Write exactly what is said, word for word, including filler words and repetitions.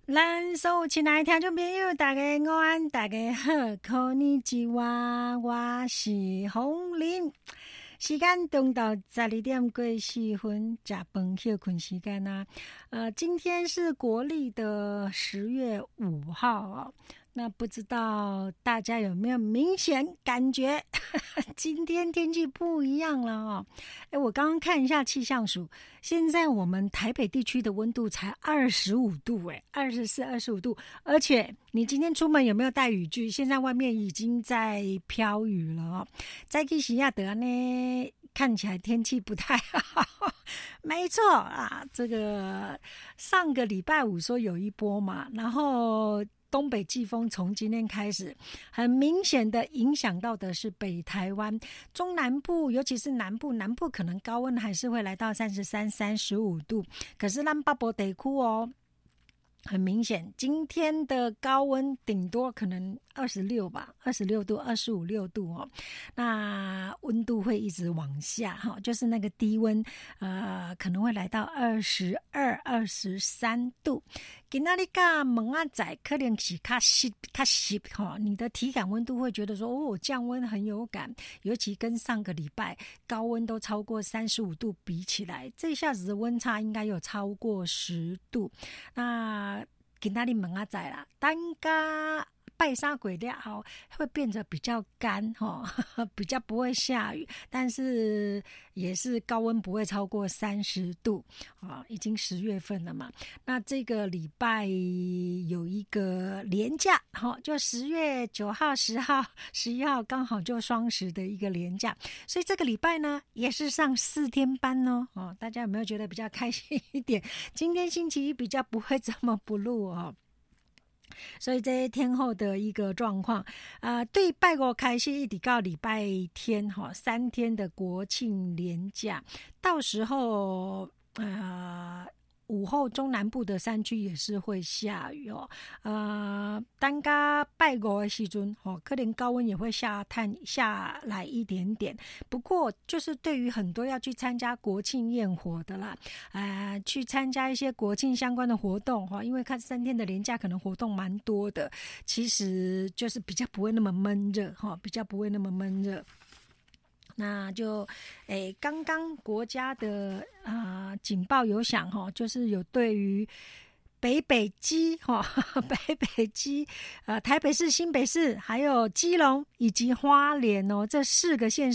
咱所有亲爱的听众朋友，大家午安，大家好，こんにちは，我是洪玲。时间中到十二点过四分，吃饭休困时间啊。呃，今天是国历的十月五号哦。那不知道大家有没有明显感觉今天天气不一样了哦？哎，我刚刚看一下气象署，现在我们台北地区的温度才二十五度，哎，二十四、二十五度，而且你今天出门有没有带雨具？现在外面已经在飘雨了哦。在去西亚德呢，看起来天气不太好。没错啊，这个上个礼拜五说有一波嘛，然后东北季风从今天开始，很明显的影响到的是北台湾、中南部，尤其是南部，南部可能高温还是会来到三十三、三十五度，可是咱北部地区哦，很明显，今天的高温顶多可能二十六吧，二十六度、二十五六度哦。那温度会一直往下哈，就是那个低温，呃，可能会来到二十二、二十三度。今仔日甲门仔仔可能是较湿、较湿哈，你的体感温度会觉得说哦，降温很有感，尤其跟上个礼拜高温都超过三十五度比起来，这下子的温差应该有超过十度。那今仔日门仔仔啦，等甲拜三过了后会变得比较干哈，比较不会下雨，但是也是高温不会超过三十度啊，已经十月份了嘛。那这个礼拜有一个连假，哈，就十月九号、十号、十一号刚好就双十的一个连假，所以这个礼拜呢也是上四天班哦。哦，大家有没有觉得比较开心一点？今天星期一比较不会这么不入哦。所以这些天后的一个状况，呃，对拜五开始一直到礼拜天哈，三天的国庆连假，到时候呃午后中南部的山区也是会下雨哦。呃，单加拜五的时阵哦，可能高温也会下探下来一点点。不过，就是对于很多要去参加国庆焰火的啦，呃，去参加一些国庆相关的活动哈，因为看三天的连假，可能活动蛮多的，其实就是比较不会那么闷热哈，比较不会那么闷热。那就，诶，刚刚国家的啊、呃、警报有响哈，就是有对于北北基哈、北北基呃台北市、新北市还有基隆以及花莲哦这四个县